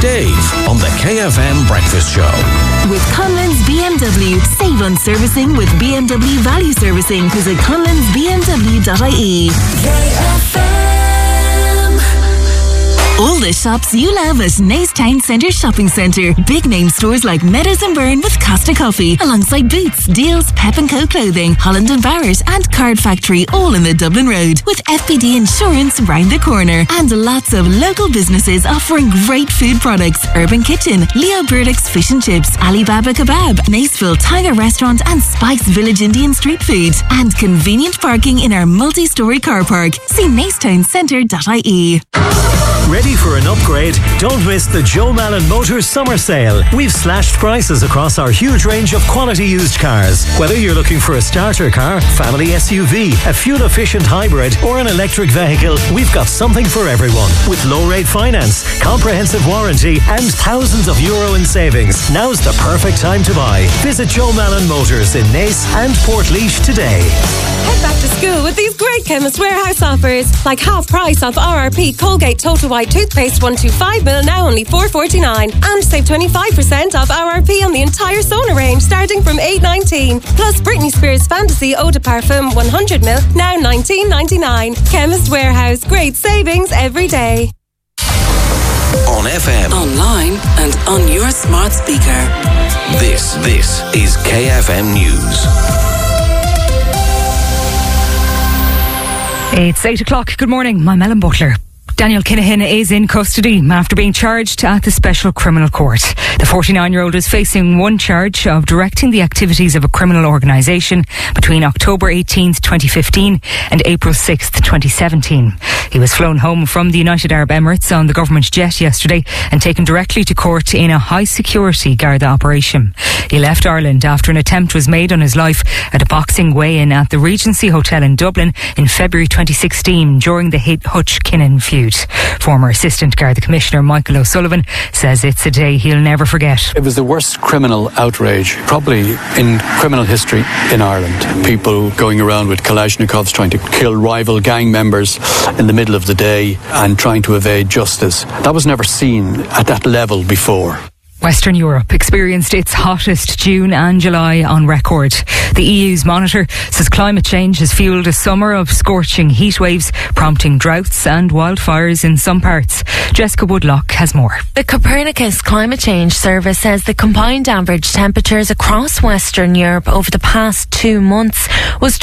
Dave on the KFM Breakfast Show. With Conlon's BMW, save on servicing with BMW Value Servicing. Visit conlonsbmw.ie. KFM. All the shops you love at Naas Town Centre Shopping Centre. Big name stores like Meadows and Byrne with Costa Coffee, alongside Boots, Deals, Pep & Co Clothing, Holland & Barrett and Card Factory, all in the Dublin Road, with FPD Insurance round the corner, and lots of local businesses offering great food products. Urban Kitchen, Leo Burdick's Fish and Chips, Alibaba Kebab, Naasville Tiger Restaurant and Spike's Village Indian Street Food, and convenient parking in our multi-storey car park. See naastowncenter.ie. Ready for an upgrade? Don't miss the Joe Malin Motors Summer Sale. We've slashed prices across our huge range of quality used cars. Whether you're looking for a starter car, family SUV, a fuel-efficient hybrid or an electric vehicle, we've got something for everyone. With low-rate finance, comprehensive warranty and thousands of euro in savings. Now's the perfect time to buy. Visit Joe Malin Motors in Naas and Portlaoise today. Head back to school with these great Chemist Warehouse offers, like half price off RRP Colgate Total White toothpaste 125ml, now only $4.49, and save 25% off RRP on the entire Sona range starting from $8.19. Plus Britney Spears Fantasy Eau de Parfum 100ml, now $19.99. Chemist Warehouse, great savings every day. On FM, online and on your smart speaker. This is KFM News. It's 8 o'clock. Good morning. I'm Ellen Butler. Daniel Kinahan is in custody after being charged at the Special Criminal Court. The 49-year-old is facing one charge of directing the activities of a criminal organisation between October 18th, 2015 and April 6th, 2017. He was flown home from the United Arab Emirates on the government jet yesterday and taken directly to court in a high-security Garda operation. He left Ireland after an attempt was made on his life at a boxing weigh-in at the Regency Hotel in Dublin in February 2016 during the Hutch-Kinnan feud. Former Assistant Garda Commissioner Michael O'Sullivan says it's a day he'll never forget. It was the worst criminal outrage probably in criminal history in Ireland. People going around with Kalashnikovs trying to kill rival gang members in the middle of the day and trying to evade justice. That was never seen at that level before. Western Europe experienced its hottest June and July on record. The EU's monitor says climate change has fueled a summer of scorching heat waves, prompting droughts and wildfires in some parts. Jessica Woodlock has more. The Copernicus Climate Change Service says the combined average temperatures across Western Europe over the past 2 months was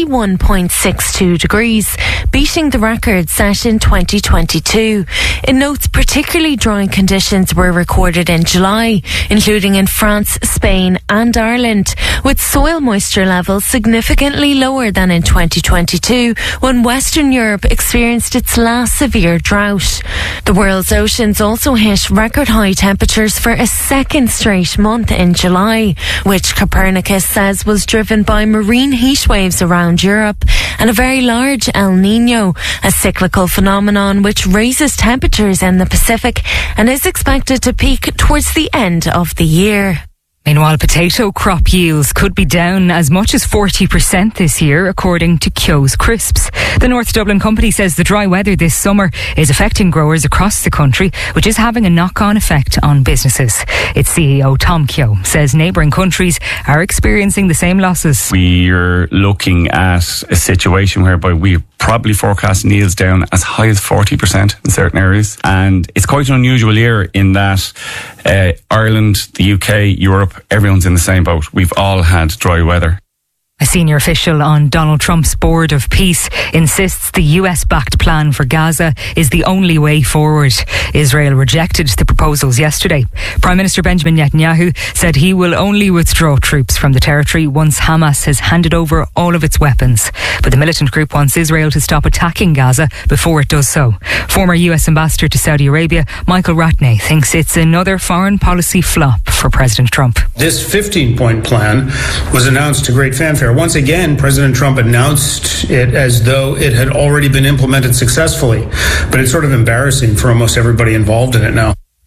21.62 degrees, beating the record set in 2022. It notes particularly dry conditions were recorded in July, including in France, Spain and Ireland, with soil moisture levels significantly lower than in 2022 when Western Europe experienced its last severe drought. The world's oceans also hit record high temperatures for a second straight month in July, which Copernicus says was driven by marine heat waves around Europe and a very large El Niño, a cyclical phenomenon which raises temperatures in the Pacific and is expected to peak towards the end of the year. Meanwhile, potato crop yields could be down as much as 40% this year, according to Keogh's Crisps. The North Dublin company says the dry weather this summer is affecting growers across the country, which is having a knock-on effect on businesses. Its CEO, Tom Keogh, says neighbouring countries are experiencing the same losses. We're looking at a situation whereby we're probably forecasting yields down as high as 40% in certain areas. And it's quite an unusual year in that Ireland, the UK, Europe, everyone's in the same boat. We've all had dry weather. A senior official on Donald Trump's Board of Peace insists the US-backed plan for Gaza is the only way forward. Israel rejected the proposals yesterday. Prime Minister Benjamin Netanyahu said he will only withdraw troops from the territory once Hamas has handed over all of its weapons. But the militant group wants Israel to stop attacking Gaza before it does so. Former US Ambassador to Saudi Arabia, Michael Ratney, thinks it's another foreign policy flop for President Trump. This 15-point plan was announced to great fanfare. Once again, President Trump announced it as though it had already been implemented successfully. But it's sort of embarrassing for almost everybody involved in it now.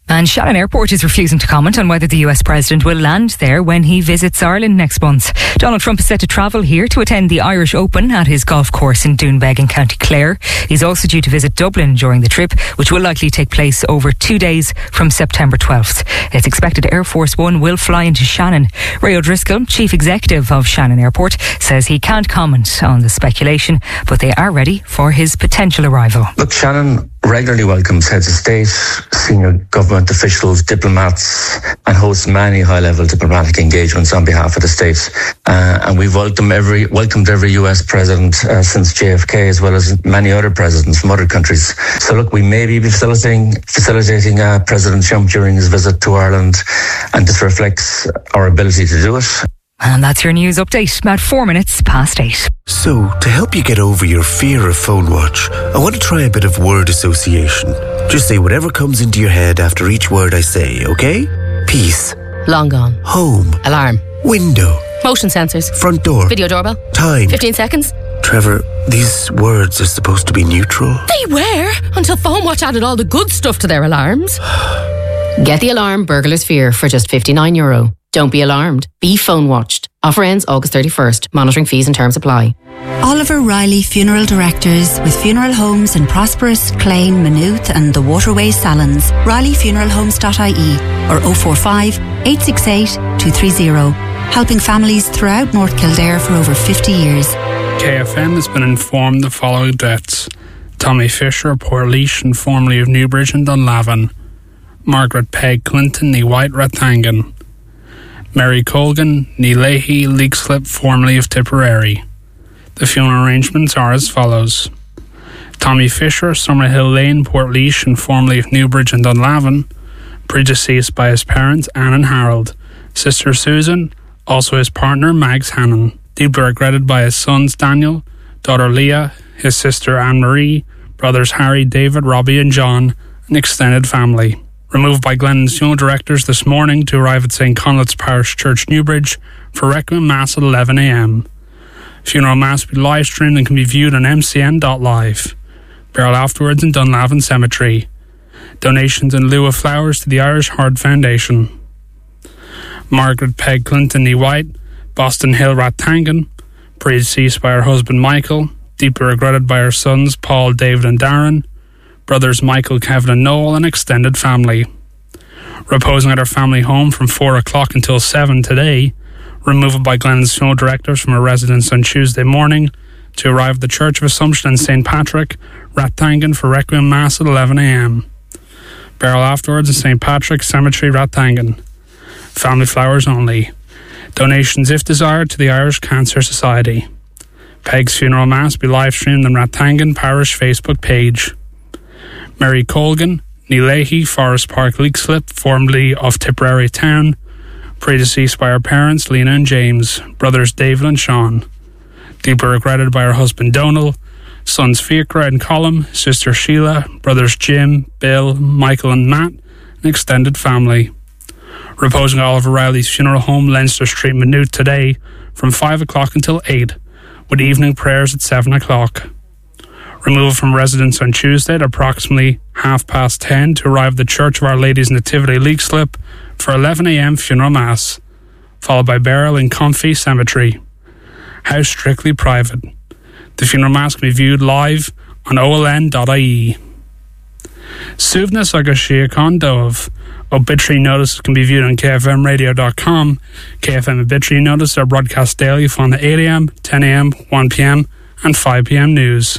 And Shannon Airport is refusing to comment on whether the US President will land there when he visits Ireland next month. Donald Trump is set to travel here to attend the Irish Open at his golf course in Doonbeg in County Clare. He's also due to visit Dublin during the trip, which will likely take place over 2 days from September 12th. It's expected Air Force One will fly into Shannon. Ray O'Driscoll, Chief Executive of Shannon Airport, says he can't comment on the speculation, but they are ready for his potential arrival. Look, Shannon regularly welcomes heads of state, senior government officials, diplomats, and hosts many high-level diplomatic engagements on behalf of the state. And we've welcomed every US president since JFK, as well as many other presidents from other countries. So look, we may be facilitating President Trump during his visit to Ireland, and this reflects our ability to do it. And that's your news update, about 4 minutes past 8. So, to help you get over your fear of phone watch, I want to try a bit of word association. Just say whatever comes into your head after each word I say, okay? Peace. Long gone. Home. Alarm. Window. Motion sensors. Front door. Video doorbell. Time. 15 seconds. Trevor, these words are supposed to be neutral. They were, until Phone Watch added all the good stuff to their alarms. Get the alarm Burglar's Fear for just €59. Don't be alarmed. Be phone watched. Offer ends August 31st. Monitoring fees and terms apply. Oliver Riley Funeral Directors with funeral homes in Prosperous, Clane, Maynooth and the Waterway Salons. RileyFuneralHomes.ie or 045 868 230. Helping families throughout North Kildare for over 50 years. KFM has been informed the following deaths: Tommy Fisher, Portlaoise and formerly of Newbridge and Dunlavin; Margaret Peg Clinton, ní White Rathangan; Mary Colgan, ní Leahy, Leixlip, formerly of Tipperary. The funeral arrangements are as follows: Tommy Fisher, Summerhill Lane, Portlaoise and formerly of Newbridge and Dunlavin, predeceased by his parents Anne and Harold, sister Susan, also his partner Mags Hannon. Deeply regretted by his sons Daniel, daughter Leah, his sister Anne-Marie, brothers Harry, David, Robbie and John, and extended family. Removed by Glennon's funeral directors this morning to arrive at St. Conleth's Parish Church, Newbridge, for Requiem Mass at 11 a.m. Funeral Mass will be live streamed and can be viewed on mcn.live. Burial afterwards in Dunlavin Cemetery. Donations in lieu of flowers to the Irish Heart Foundation. Margaret Peg Clinton, ní White, Boston Hill Rathangan, predeceased by her husband Michael, deeply regretted by her sons Paul, David and Darren, brothers Michael, Kevin and Noel, and extended family. Reposing at her family home from 4 o'clock until 7 today, removal by Glennon's funeral directors from her residence on Tuesday morning to arrive at the Church of Assumption in St. Patrick, Rathangan for Requiem Mass at 11 a.m. Burial afterwards in St. Patrick's Cemetery, Rathangan. Family flowers only. Donations, if desired, to the Irish Cancer Society. Peg's funeral mass will be live streamed on Rathangan Parish Facebook page. Mary Colgan, ní Leahy, Forest Park, Leixlip, formerly of Tipperary Town, predeceased by her parents Lena and James, brothers David and Sean. Deeply regretted by her husband Donal, sons Fiachra and Colm, sister Sheila, brothers Jim, Bill, Michael and Matt, and extended family. Reposing at Oliver Riley's funeral home, Leinster Street, Maynooth today from 5 o'clock until 8, with evening prayers at 7 o'clock. Removal from residence on Tuesday at approximately 10:30 to arrive at the Church of Our Lady's Nativity, Leixlip, for 11 a.m. funeral mass, followed by burial in Comfy Cemetery. House strictly private. The funeral mass can be viewed live on oln.ie. Suvnas agus Siacon Dove. Obituary notices can be viewed on kfmradio.com. KFM obituary notices are broadcast daily from the 8 a.m, 10 a.m, 1 p.m, and 5 p.m. news.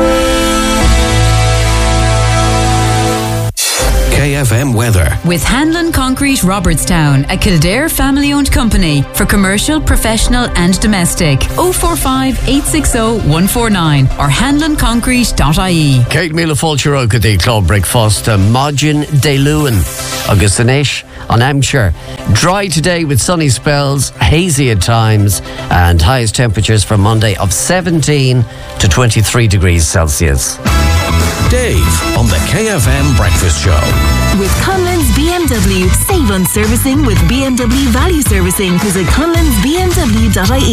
KFM weather. With Hanlon Concrete Robertstown, a Kildare family-owned company for commercial, professional and domestic. 045 860 149 or hanlonconcrete.ie. Kate Mila Fulcher go the club breakfast Modgin de Lewin August Anish on Hampshire. Dry today with sunny spells, hazy at times, and highest temperatures for Monday of 17 to 23 degrees Celsius. Dave on the KFM Breakfast Show. With Conlon's BMW, save on servicing with BMW Value Servicing. Visit conlonsbmw.ie.